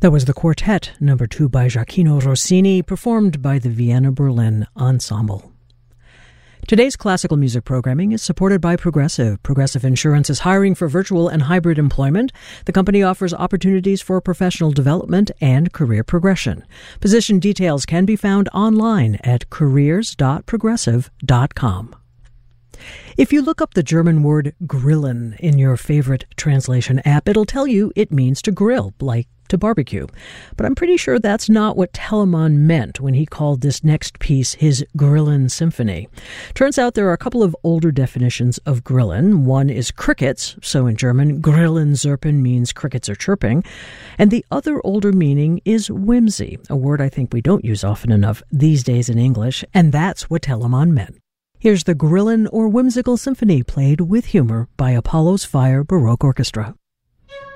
That was the Quartet, number 2 by Gioacchino Rossini, performed by the Vienna Berlin Ensemble. Today's classical music programming is supported by Progressive. Progressive Insurance is hiring for virtual and hybrid employment. The company offers opportunities for professional development and career progression. Position details can be found online at careers.progressive.com. If you look up the German word grillen in your favorite translation app, it'll tell you it means to grill, like to barbecue. But I'm pretty sure that's not what Telemann meant when he called this next piece his Grillen Symphony. Turns out there are a couple of older definitions of grillen. One is crickets, so in German, Grillen Zirpen means crickets are chirping. And the other older meaning is whimsy, a word I think we don't use often enough these days in English, and that's what Telemann meant. Here's the Grillen or Whimsical Symphony played with humor by Apollo's Fire Baroque Orchestra.